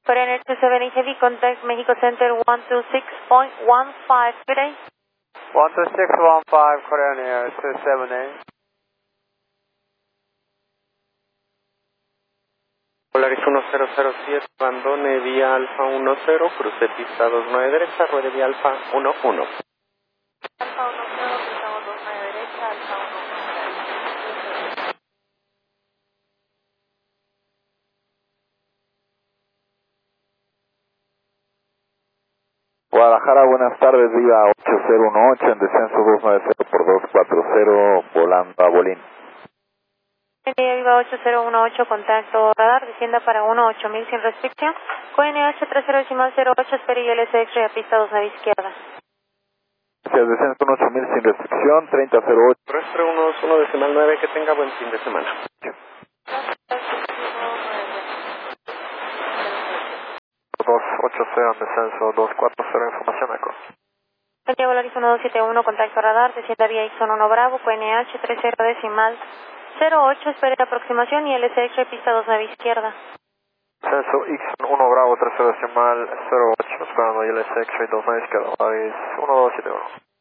Korean Air 27 Heavy, contact Mexico Center 126.15 today. 12615 Korean Air 27A. Polaris 1007, abandone vía Alfa 10, cruce pista 29 derecha, ruede vía Alfa 11. Alfa 10, cruzamos 29 derecha, Alfa 11. Guadalajara, buenas tardes, Viva 8018 en descenso 290 por 240, volando a Bolín. Viva 8018, contacto radar, descienda para 18000 sin restricción. QNH 30.08, espere y LS X-ray a pista 2 a izquierda. Gracias, descenso 8000 sin restricción, 3008. 3121 decimal 9, que tenga buen fin de semana. 280 en descenso 240, información eco. Santiago Volaris 1271, contacto radar, descienda vía Ixon 1 Bravo, QNH 30.08, espere la aproximación y LS X-ray pista 2 a izquierda. Descenso Ixon 1 Bravo 30 decimal 08, esperando ILS X-ray 2 a izquierda, Volaris 1271.